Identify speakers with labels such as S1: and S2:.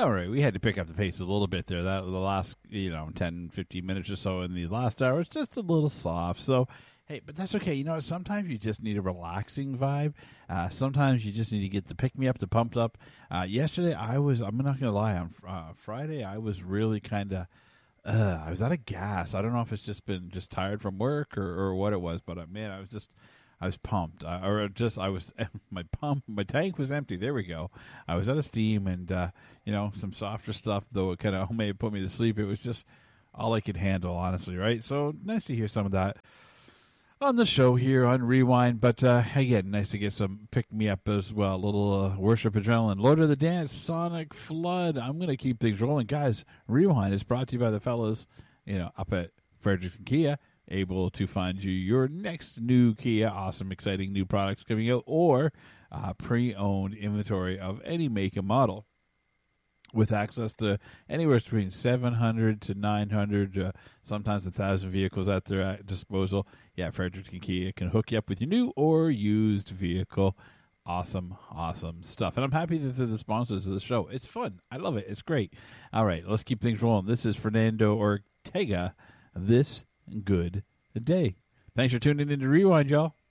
S1: All right, we had to pick up the pace a little bit there. That the last, 10, 15 minutes or so in the last hour, it's just a little soft. So, hey, but that's okay. You know, sometimes you just need a relaxing vibe. Sometimes you just need to get the pick me up, the pumped up. Yesterday, I'm not going to lie, on Friday, I was really kind of, I was out of gas. I don't know if it's just been tired from work or what it was, but man, I was pumped, my tank was empty. There we go. I was out of steam, and some softer stuff, though it kind of may have put me to sleep. It was just all I could handle, honestly, right? So nice to hear some of that on the show here on Rewind. But again, nice to get some pick me up as well. A little worship adrenaline. Lord of the Dance, Sonic Flood. I'm going to keep things rolling, guys. Rewind is brought to you by the fellas, up at Fredericton Kia. Able to find you your next new Kia. Awesome, exciting new products coming out, or pre-owned inventory of any make and model, with access to anywhere between 700 to 900, sometimes 1,000 vehicles at their disposal. Yeah, Fredericton Kia can hook you up with your new or used vehicle. Awesome stuff. And I'm happy that they're the sponsors of the show. It's fun. I love it. It's great. All right, let's keep things rolling. This is Fernando Ortega. This good day. Thanks for tuning in to Rewind, y'all.